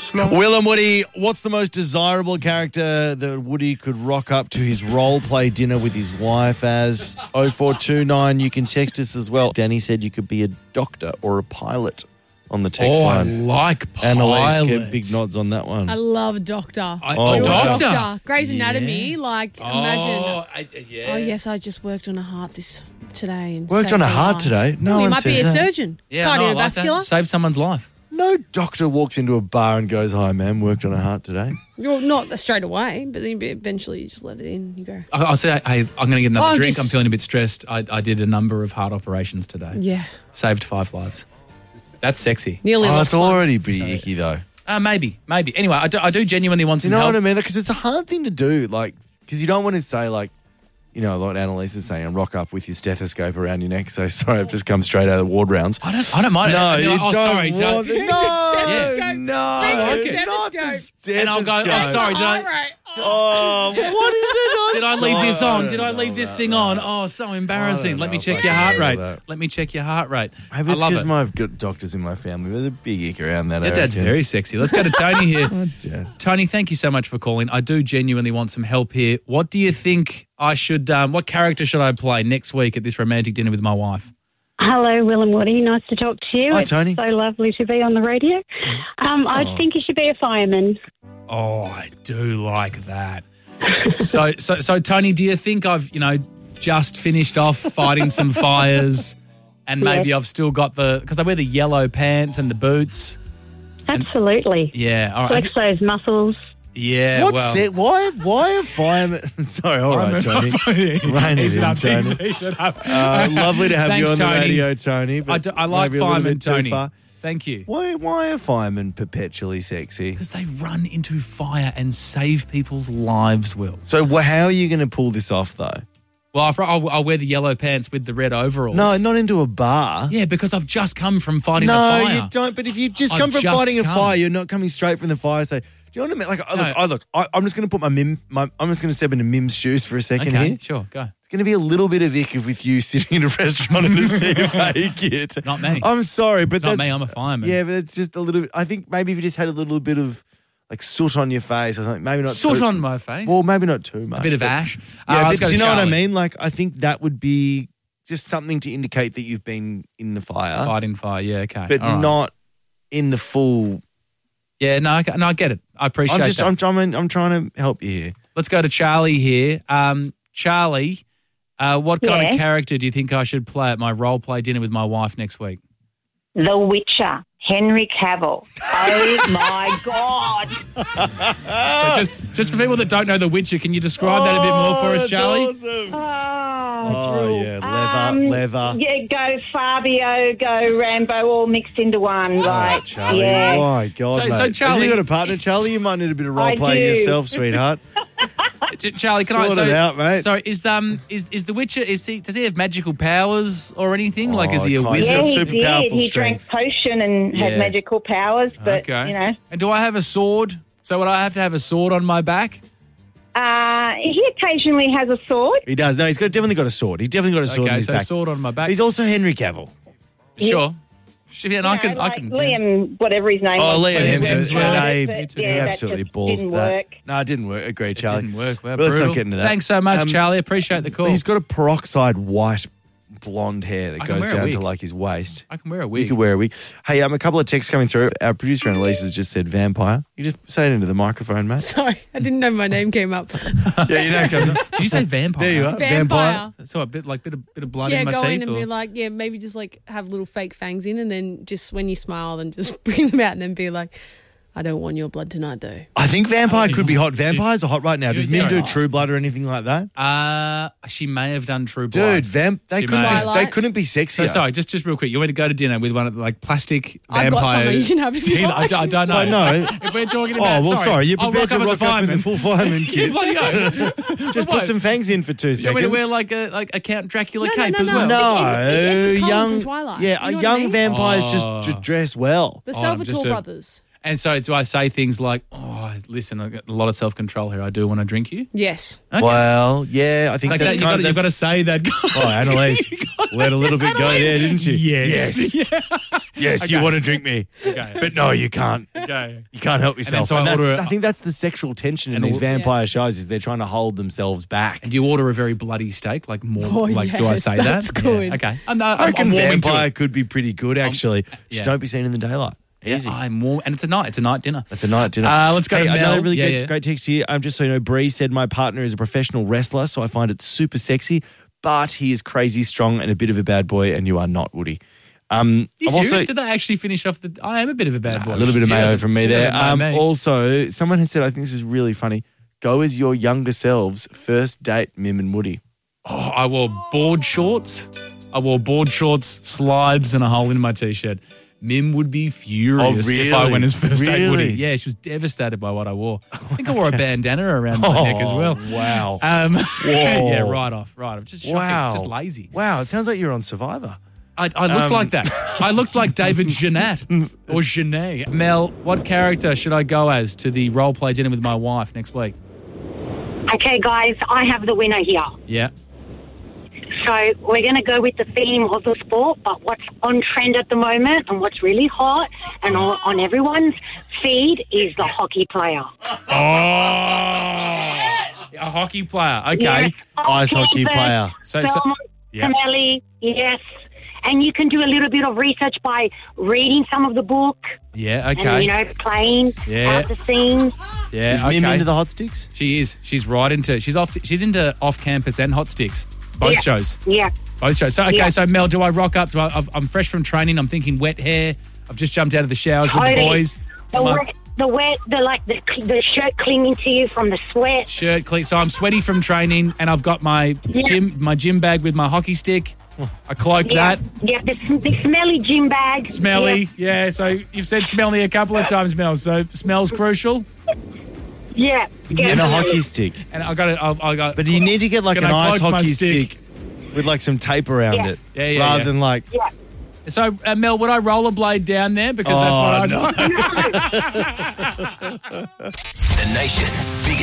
Will and Woody, what's the most desirable character that Woody could rock up to his role play dinner with his wife as? 0429, you can text us as well. Danny said you could be a doctor or a pilot on the text line. I like pilot. Annalise gave big nods on that one. I love Doctor. Doctor. Grey's Anatomy, imagine. Oh, Oh, yes, I just worked on a heart today. And Worked on a heart today? No you one might be says a that. surgeon. Yeah, no, I like that. Cardiovascular. Save someone's life. No doctor walks into a bar and goes, "Hi, ma'am, worked on a heart today." Well, not straight away, but then eventually you just let it in. You go. I'll say, hey, I'm going to get another drink. just- I'm feeling a bit stressed. I did a number of heart operations today. Yeah. Saved 5 lives. That's sexy. Nearly Oh, lost it's one. already pretty icky though. Maybe. Anyway, I do genuinely want some You know help. what I mean? Because it's a hard thing to do, because you don't want to say, what Annalise is saying, and rock up with your stethoscope around your neck. So sorry, I've just come straight out of the ward rounds. I don't mind. No, it. you Oh, don't sorry. want Don't. the- Stethoscope. No, Bring not the the stethoscope. And I'll go, stethoscope. sorry, did I- All right. Oh, what is it? Did I leave this on? Did I leave this thing on? Oh, so embarrassing. Let me check your heart rate. Let me check your heart rate. Maybe I it's love because it. I've got doctors in my family. There's a big ick around that. Your I dad's reckon. very sexy. Let's go to Tony here. Yeah. Tony, thank you so much for calling. I do genuinely want some help here. What do you think I should, what character should I play next week at this romantic dinner with my wife? Hello, Will and Woody. Nice to talk to you. Hi, it's Tony. so lovely to be on the radio. I think you should be a fireman. Oh, I do like that. So, Tony, do you think I've, just finished off fighting some fires and maybe I've still got because I wear the yellow pants and the boots. Absolutely. Yeah, all right. Flex those muscles. Yeah, What's it? Why are firemen? Sorry, all right, Tony. Rein it in, Tony. Lovely to have Thanks, you on the Tony. radio, Tony. But I like maybe a little firemen, bit too Tony. far. Thank you. Why are firemen perpetually sexy? Because they run into fire and save people's lives, Will. So how are you going to pull this off, though? Well, I'll wear the yellow pants with the red overalls. No, not into a bar. Yeah, because I've just come from fighting a No, fire. you don't. But if you just I've come from just fighting a come. fire, you're not coming straight from the fire. So, do you know what I mean? I'm just going to put I'm just going to step into Mim's shoes for a second Okay, here. sure, go. It's going to be a little bit of ick with you sitting in a restaurant in a CFA kit. It's not me. I'm sorry, but It's not that's- me, I'm a fireman. Yeah, but it's just a little bit. I think maybe if you just had a little bit of soot on your face or something, maybe not Soot too, on my face. Well, maybe not too much. a bit of but- ash. Yeah, Let's but go do you to know what I Charlie. mean? I think that would be just something to indicate that you've been in the fire, Fighting fire, yeah, okay. but All right. not in the full. Yeah, no, I get it. I appreciate that. I'm trying to help you here. Let's go to Charlie here. Charlie, what kind of Yeah? character do you think I should play at my role play dinner with my wife next week? The Witcher, Henry Cavill. Oh, my God. So just for people that don't know The Witcher, can you describe that a bit more for us, that's Charlie? Awesome. Oh, Oh, yeah, leather. Yeah, go Fabio, go Rambo, all mixed into one. Oh, Charlie. yeah. My God, So- mate. so Charlie- Have you got a partner, Charlie? You might need a bit of role I playing do. yourself, sweetheart. Charlie, can I Sort it out, mate. So is The Witcher? Does he have magical powers or anything? Is he a kind of. wizard? Yeah, he Super did. powerful He strength. drank potion and Yeah. had magical powers, but, Okay. And do I have a sword? So would I have to have a sword on my back? he occasionally has a sword. He does. No, he's definitely got a sword. He's definitely got a sword in Okay, his so back. sword on my back. He's also Henry Cavill. Sure. Yeah, and I can. Liam, whatever his name Oh, was. Liam Hemsworth. Yeah, But, he that absolutely just balls didn't that. work. No, it didn't work. Agreed, It Charlie. didn't work. Well, But let's brutal. not get into that. Thanks so much, Charlie. Appreciate the call. He's got a peroxide white blonde hair that I can goes wear a down wig. to his waist. I can wear a You wig. could wear a wig. Hey, a couple of texts coming through. Our producer Annalise has just said vampire. You just say it into the microphone, mate. Sorry, I didn't know my name came up. Yeah, you know, coming. Did you say vampire? There you are. Vampire. So a bit of blood Yeah, in my go teeth. in and be like, maybe just have little fake fangs in, and then just when you smile, then just bring them out, and then be like, I don't want your blood tonight, though. I think vampire could be hot. Vampires are hot right now. Does Min do Sorry. True Blood or anything like that? She may have done True Blood. Dude, they She couldn't may. be, they couldn't be sexier. So sorry, just real quick. You want to go to dinner with one of the plastic I've got vampire? something you can have if you teeth? like. I don't know. I know. If we're talking Oh, about, well, sorry. You're I'll prepared to rock up as a rock up in fireman. the full fireman You kit. bloody go. Just put some fangs in for 2 You seconds. want me to wear like a Count Dracula cape as no. well? No, It's Colin young, from Twilight. yeah, You know what I young mean? vampires Oh. just dress well. The I'm Salvatore just a- brothers. And so do I say things like, oh, listen, I've got a lot of self-control here. I do want to drink you. Yes. Okay. Well, yeah, I think Like that's that, kind of you've got to say that. Oh, Annalise let a little bit go there, didn't she? Yes. Yeah. Yes, Okay. you want to drink me. Okay. But no, you can't. Okay. You can't help yourself. so I that's- order I think that's the sexual tension in And these or- vampire shows is they're trying to hold themselves back. And do you order a very bloody steak? Like more, Oh, do I yes, say that's that? good. Yeah, okay. I reckon I'm warming to vampire it. could be pretty good, actually. yeah. Just don't be seen in the daylight. Easy. I'm warm. And it's a night dinner. That's a night dinner. Let's go to Mel. Another really Yeah, great text here. Just so you know, Bree said my partner is a professional wrestler, so I find it super sexy, but he is crazy strong and a bit of a bad boy, and you are not, Woody. You I've serious? also- Did they actually finish off the... I am a bit of a bad boy. A little bit of She mayo doesn't- from me she there. doesn't know me. Also, someone has said, I think this is really funny, go as your younger selves, first date, Mim and Woody. Oh, I wore board shorts. Slides, and a hole in my t-shirt. Mim would be furious if I really? went as first date Really? Woody. Yeah, she was devastated by what I wore. I think I wore a bandana around my neck as well. Wow. Yeah, right off. Just shocking, Wow. just lazy. Wow, it sounds like you're on Survivor. I looked like that. I looked like David Jeanette or Genet. Mel, what character should I go as to the role play dinner with my wife next week? Okay, guys, I have the winner here. Yeah. So we're going to go with the theme of the sport, but what's on trend at the moment and what's really hot and on everyone's feed is the hockey player. Oh, a hockey player. Okay. Yes, Ice hockey player. So- yeah. Smelly, yes. And you can do a little bit of research by reading some of the book Yeah. and, Okay. playing Yeah. out the scene. Yeah. Is Mim okay. into the hot sticks? She is. She's right into. She's into off campus and hot sticks. Both Yeah. shows. Yeah. Both shows. So okay. Yeah. So Mel, do I rock up? I'm fresh from training. I'm thinking wet hair. I've just jumped out of the showers with the Totally. boys. The wet, the shirt clinging to you from the sweat. Shirt clean. So I'm sweaty from training, and I've got my gym bag with my hockey stick. I cloak Yeah, that. yeah, the smelly gym bag. Smelly, yeah. So you've said smelly a couple of times, Mel. So smells crucial. Yeah. Yeah. And a hockey stick. And I got it. I got. But you need to get like Can an I ice cloak my hockey stick? stick with like some tape around Yeah. it. Yeah, rather yeah. than like... Yeah. So Mel, would I rollerblade down there because that's what I was. no. The nation's biggest